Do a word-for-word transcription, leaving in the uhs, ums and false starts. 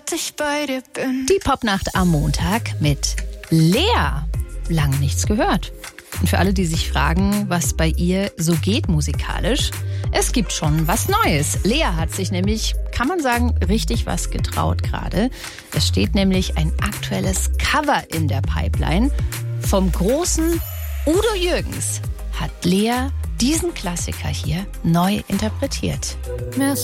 seit ich bei dir bin. Die Popnacht am Montag mit Lea. Lange nichts gehört. Und für alle, die sich fragen, was bei ihr so geht musikalisch, es gibt schon was Neues. Lea hat sich nämlich, kann man sagen, richtig was getraut gerade. Es steht nämlich ein aktuelles Cover in der Pipeline. Vom großen Udo Jürgens hat Lea diesen Klassiker hier neu interpretiert. Mir